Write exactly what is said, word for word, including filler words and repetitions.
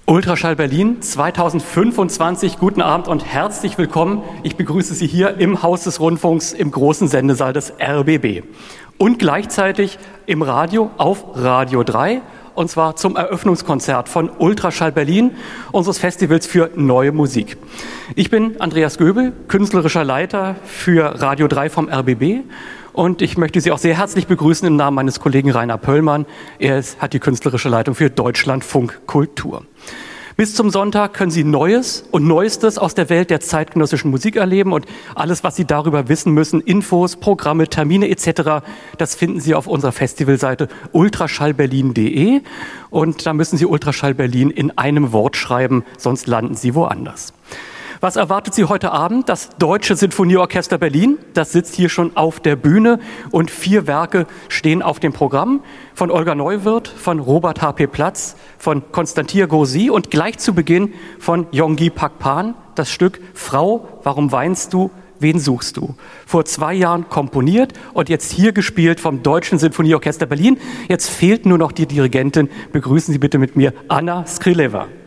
Ultraschall Berlin zweitausendfünfundzwanzig, guten Abend und herzlich willkommen. Ich begrüße Sie hier im Haus des Rundfunks im großen Sendesaal des R B B und gleichzeitig im Radio auf Radio drei, und zwar zum Eröffnungskonzert von Ultraschall Berlin, unseres Festivals für neue Musik. Ich bin Andreas Göbel, künstlerischer Leiter für Radio drei vom R B B. Und ich möchte Sie auch sehr herzlich begrüßen im Namen meines Kollegen Rainer Pöllmann. Er ist, hat die künstlerische Leitung für Deutschlandfunk Kultur. Bis zum Sonntag können Sie Neues und Neuestes aus der Welt der zeitgenössischen Musik erleben und alles, was Sie darüber wissen müssen, Infos, Programme, Termine et cetera, das finden Sie auf unserer Festivalseite ultraschallberlin punkt de und da müssen Sie Ultraschall Berlin in einem Wort schreiben, sonst landen Sie woanders. Was erwartet Sie heute Abend? Das Deutsche Sinfonieorchester Berlin, das sitzt hier schon auf der Bühne und vier Werke stehen auf dem Programm von Olga Neuwirth, von Robert H P Platz, von Constantia Gauzy und gleich zu Beginn von Yonggi Pakpan, das Stück Frau, warum weinst du, wen suchst du? Vor zwei Jahren komponiert und jetzt hier gespielt vom Deutschen Sinfonieorchester Berlin. Jetzt fehlt nur noch die Dirigentin. Begrüßen Sie bitte mit mir Anna Skrileva.